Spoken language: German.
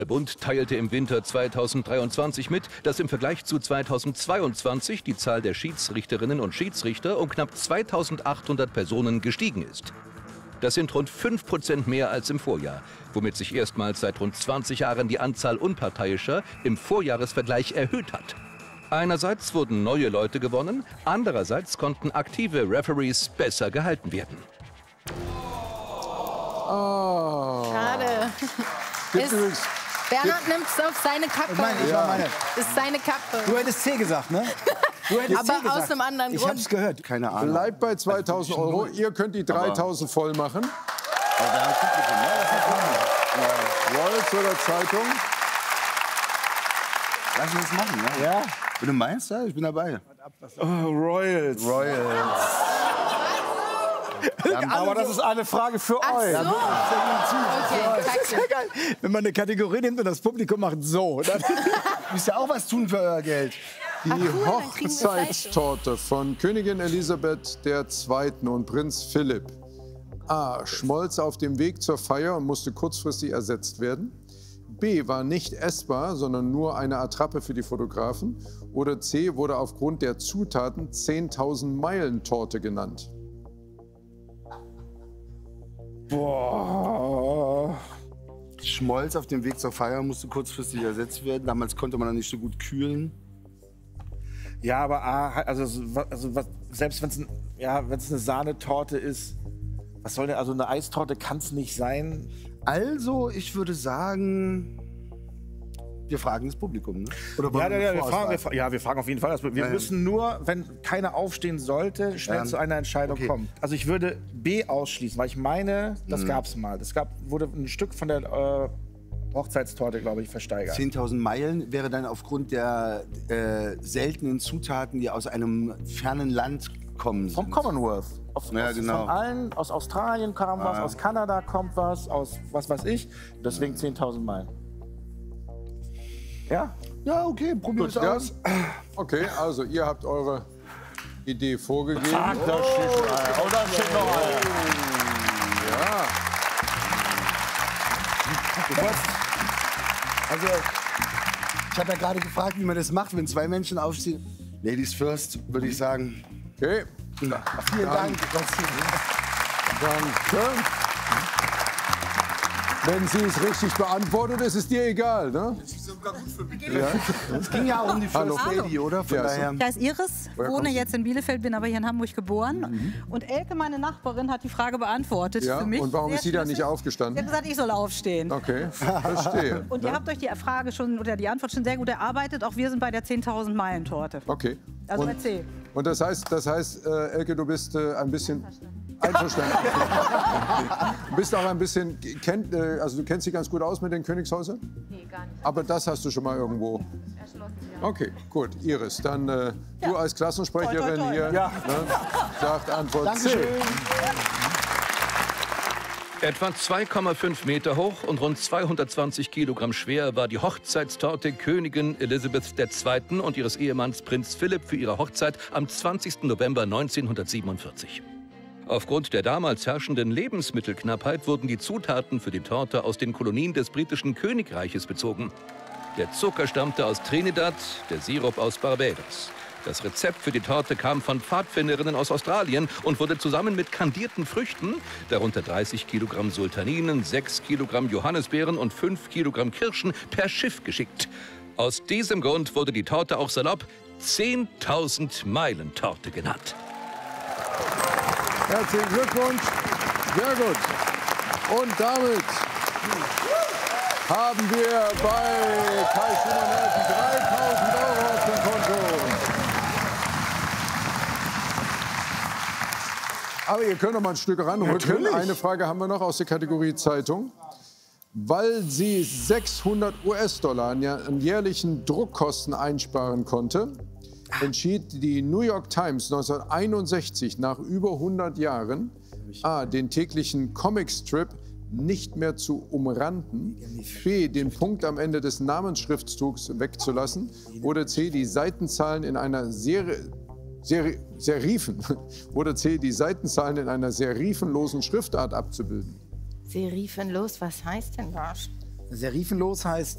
Der Bund teilte im Winter 2023 mit, dass im Vergleich zu 2022 die Zahl der Schiedsrichterinnen und Schiedsrichter um knapp 2800 Personen gestiegen ist. Das sind rund 5% mehr als im Vorjahr, womit sich erstmals seit rund 20 Jahren die Anzahl Unparteiischer im Vorjahresvergleich erhöht hat. Einerseits wurden neue Leute gewonnen, andererseits konnten aktive Referees besser gehalten werden. Oh. Schade. Bernhard nimmt es auf seine Kappe. Das ist seine Kappe. Du hättest C gesagt, ne? Du hättest Aber C gesagt. aus einem anderen Grund. Ich hab's gehört. Keine Ahnung. Bleibt bei 2.000 Euro. Ihr könnt die 3.000 voll machen. Royals oder Zeitung? Lass uns das machen, ne? Ja. Wenn du meinst, ja, ich bin dabei. Oh, Royals. Aber das ist eine Frage für euch. So. Okay, Das ist ja geil. Wenn man eine Kategorie nimmt und das Publikum macht so, dann Müsst ihr auch was tun für euer Geld. Die Ach cool, dann kriegen wir Hochzeitstorte von Königin Elisabeth II. Und Prinz Philipp. A. Schmolz auf dem Weg zur Feier und musste kurzfristig ersetzt werden. B. War nicht essbar, sondern nur eine Attrappe für die Fotografen. Oder C. Wurde aufgrund der Zutaten 10.000 Meilen Torte genannt. boah. Schmolz auf dem Weg zur Feier musste kurzfristig ersetzt werden. Damals konnte man noch nicht so gut kühlen. Ja, aber selbst wenn es eine Sahnetorte ist, was soll denn, also eine Eistorte kann es nicht sein. Also, ich würde sagen, wir fragen das Publikum, ne? Oder wollen Wir fragen auf jeden Fall. Wir müssen nur, wenn keiner aufstehen sollte, schnell zu einer Entscheidung kommen. Also ich würde B ausschließen, weil ich meine, das gab es mal. Wurde ein Stück von der Hochzeitstorte, glaube ich, versteigert. 10.000 Meilen wäre dann aufgrund der seltenen Zutaten, die aus einem fernen Land kommen sind. Vom Commonwealth. Genau. Von allen, aus Australien kam was, aus Kanada kommt was, aus was weiß ich. Deswegen 10.000 Meilen. Ja? Ja, okay, probier es aus. Okay, also ihr habt eure Idee vorgegeben. Zack, da steht schon einer. Und dann steht noch einer. Ja. Also, ich habe ja gerade gefragt, wie man das macht, wenn zwei Menschen aufstehen. Ladies first, würde ich sagen. Okay. Vielen Dank. Danke. Wenn sie es richtig beantwortet, ist es dir egal, ne? Das ist sogar gut für mich. Ja. Es ging ja auch um die First Lady, oder? Von daher. Da ist Iris, wohne jetzt in Bielefeld, bin aber hier in Hamburg geboren. Und Elke, meine Nachbarin, hat die Frage beantwortet Ja, für mich. und warum ist sie da nicht Sie aufgestanden? hat gesagt, ich soll aufstehen. Okay, verstehe. Und ihr habt euch die Frage schon, oder die Antwort schon sehr gut erarbeitet. Auch wir sind bei der 10.000 Meilen Torte. Okay. Also bei C. Und das heißt, Elke, du bist ein bisschen einverstanden. Du bist auch ein bisschen, also du kennst dich ganz gut aus mit den Königshäusern? Nee, gar nicht. Aber das hast du schon mal irgendwo. Erschlossen, ja. Okay, gut. Iris, dann du als Klassensprecherin Toi, toi, toi. hier Ja. ne, sagt Antwort C. Etwa 2,5 Meter hoch und rund 220 Kilogramm schwer war die Hochzeitstorte Königin Elisabeth II. Und ihres Ehemanns Prinz Philipp für ihre Hochzeit am 20. November 1947. Aufgrund der damals herrschenden Lebensmittelknappheit wurden die Zutaten für die Torte aus den Kolonien des britischen Königreiches bezogen. Der Zucker stammte aus Trinidad, der Sirup aus Barbados. Das Rezept für die Torte kam von Pfadfinderinnen aus Australien und wurde zusammen mit kandierten Früchten, darunter 30 Kilogramm Sultaninen, 6 Kilogramm Johannisbeeren und 5 Kilogramm Kirschen, per Schiff geschickt. Aus diesem Grund wurde die Torte auch salopp 10.000 Meilen Torte genannt. Herzlichen Glückwunsch. Sehr gut. Und damit haben wir bei Kai Schumann-Nelson 3.000 Euro auf dem Konto. Aber ihr könnt noch mal ein Stück ranrücken. Natürlich. Eine Frage haben wir noch aus der Kategorie Zeitung. Weil sie 600 US-Dollar an jährlichen Druckkosten einsparen konnte, entschied die New York Times 1961 nach über 100 Jahren, A, den täglichen Comicstrip nicht mehr zu umranden, B, den Punkt am Ende des Namensschriftzugs wegzulassen oder C, die Seitenzahlen in einer serifenlosen Schriftart abzubilden. Serifenlos, was heißt denn das? Serifenlos heißt